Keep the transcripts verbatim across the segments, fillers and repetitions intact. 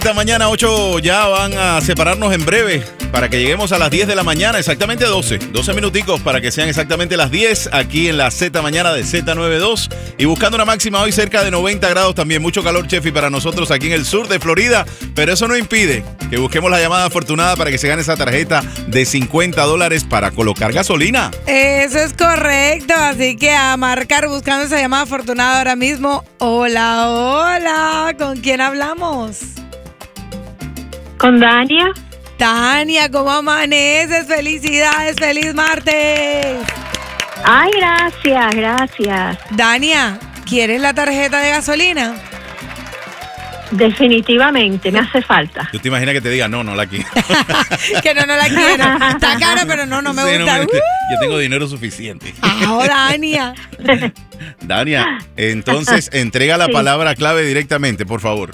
Esta mañana ocho ya van a separarnos en breve para que lleguemos a las diez de la mañana, exactamente doce, doce minuticos para que sean exactamente las diez aquí en la Z Mañana de Z noventa y dos y buscando una máxima hoy cerca de noventa grados también, mucho calor, Chefi, para nosotros aquí en el sur de Florida, pero eso no impide que busquemos la llamada afortunada para que se gane esa tarjeta de cincuenta dólares para colocar gasolina. Eso es correcto, así que a marcar buscando esa llamada afortunada ahora mismo. Hola, hola, ¿con quién hablamos? Con Dania. Tania, ¿cómo amaneces? Felicidades, feliz martes. Ay, gracias, gracias. Dania, ¿quieres la tarjeta de gasolina? Definitivamente, me hace falta. ¿Tú te imaginas que te diga, no, no la quiero? Que no, no la quiero. Está cara, pero no, no me Sí, gusta. no, Uh. yo tengo dinero suficiente. Ahora, Dania. Dania, entonces entrega la palabra clave directamente, por favor.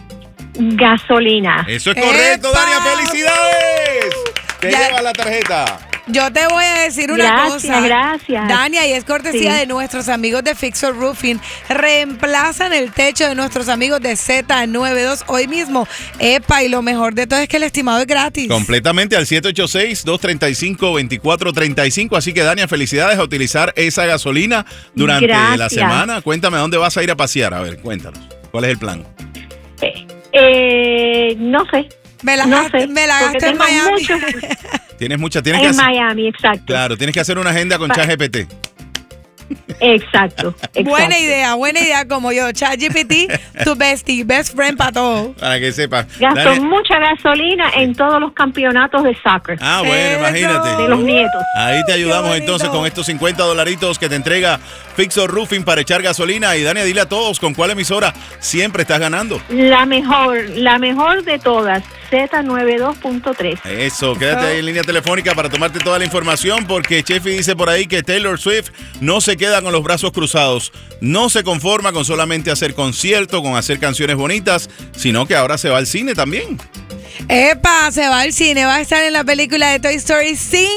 Gasolina. Eso es correcto, ¡Epa! Dania, felicidades. Te Ya. lleva la tarjeta. Yo te voy a decir una Gracias, cosa. gracias. Dania, y es cortesía Sí. de nuestros amigos de Fixer Roofing. Reemplazan el techo de nuestros amigos de Z noventa y dos hoy mismo. Epa, y lo mejor de todo es que el estimado es gratis. Completamente al siete ocho seis, dos tres cinco, dos cuatro tres cinco. Así que, Dania, felicidades a utilizar esa gasolina durante Gracias. la semana. Cuéntame, ¿a dónde vas a ir a pasear? A ver, cuéntanos. ¿Cuál es el plan? Eh, eh, no sé. Me la, no gasto- sé, me la porque gasto en tengo Miami. muchos- Tienes mucha, tienes que en hacer, Miami, exacto. claro, tienes que hacer una agenda con Pa- ChatGPT. Exacto, exacto. Buena idea, buena idea como yo. ChatGPT, tu bestie, best friend para todo. Para que sepas. Gasto Dania- mucha gasolina en todos los campeonatos de soccer Ah, bueno, Eso. imagínate. de los nietos. Ahí te ayudamos bonito. entonces con estos cincuenta dolaritos que te entrega Fixer Roofing para echar gasolina. Y Dania, dile a todos con cuál emisora siempre estás ganando. La mejor, la mejor de todas, Z noventa y dos punto tres. Eso, quédate ahí en línea telefónica para tomarte toda la información porque Chefi dice por ahí que Taylor Swift no se queda con los brazos cruzados, no se conforma con solamente hacer conciertos, con hacer canciones bonitas, sino que ahora se va al cine también. Epa, se va al cine, va a estar en la película de Toy Story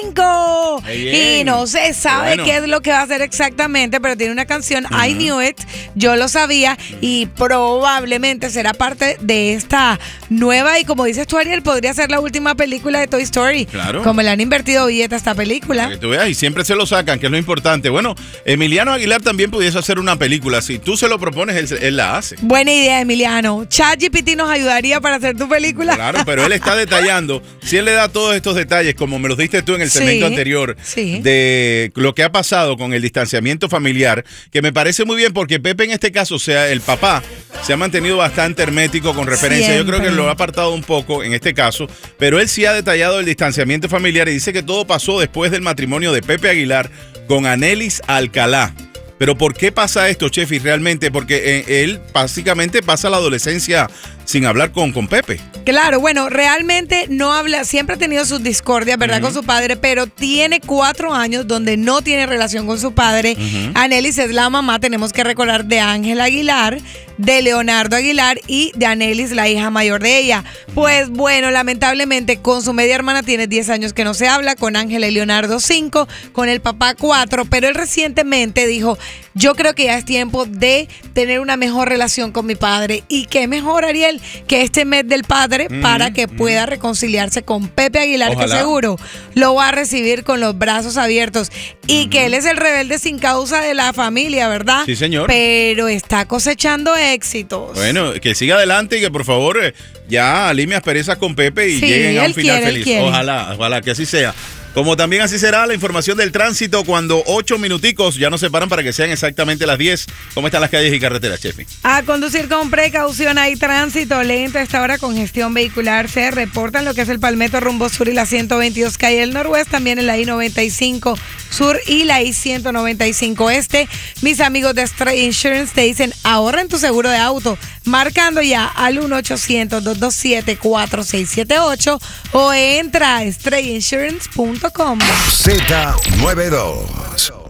cinco. Muy bien. Y no se sabe Bueno. qué es lo que va a hacer exactamente, pero tiene una canción, I Knew It, yo lo sabía, y probablemente será parte de esta nueva, y como dices tú, Ariel, podría ser la última película de Toy Story. Claro. Como le han invertido billete a esta película. Para que tú veas, y siempre se lo sacan, que es lo importante. Bueno, Emiliano Aguilar también pudiese hacer una película. Si tú se lo propones, él, él la hace. Buena idea, Emiliano. ChatGPT nos ayudaría para hacer tu película. Claro, pero él está detallando. Si él le da todos estos detalles, como me los diste tú en el Sí, segmento anterior, sí. de lo que ha pasado con el distanciamiento familiar, que me parece muy bien porque Pepe en este caso, o sea, el papá, se ha mantenido bastante hermético con referencia. Yo creo que Siempre. lo ha apartado un poco en este caso, pero él sí ha detallado el distanciamiento familiar y dice que todo pasó después del matrimonio de Pepe Aguilar con Anelis Alcalá. Pero ¿por qué pasa esto, Chefi, realmente? Porque eh, él básicamente pasa la adolescencia sin hablar con, con Pepe. Claro, bueno, realmente no habla, siempre ha tenido sus discordias, ¿verdad? Ujú. Con su padre, pero tiene cuatro años donde no tiene relación con su padre. Ujú. Anelis es la mamá, tenemos que recordar, de Ángel Aguilar, de Leonardo Aguilar y de Anelis, la hija mayor de ella. Pues bueno, lamentablemente con su media hermana tiene diez años que no se habla, con Ángel y Leonardo cinco, con el papá cuatro, pero él recientemente dijo, yo creo que ya es tiempo de tener una mejor relación con mi padre. Y qué mejor, Ariel, que este mes del padre Mm, para que mm. pueda reconciliarse con Pepe Aguilar, Ojalá. que seguro lo va a recibir con los brazos abiertos. Y Mm. que él es el rebelde sin causa de la familia, ¿verdad? Sí, señor. Pero está cosechando éxitos. Bueno, que siga adelante y que por favor eh, ya alime asperezas con Pepe y Sí, lleguen a un él final quiere, él feliz. quiere. Ojalá, ojalá que así sea. Como también así será la información del tránsito cuando ocho minuticos ya nos separan para que sean exactamente las diez. ¿Cómo están las calles y carreteras, Chefi? A conducir con precaución, hay tránsito lento a esta hora, congestión vehicular. Se reporta en lo que es el Palmetto rumbo sur y la ciento veintidós calle del Noroeste, también en la I noventa y cinco sur y la I ciento noventa y cinco este. Mis amigos de Stray Insurance te dicen, ahorra en tu seguro de auto, marcando ya al uno ochocientos, dos dos siete, cuatro seis siete ocho o entra a stray insurance punto com. Z noventa y dos.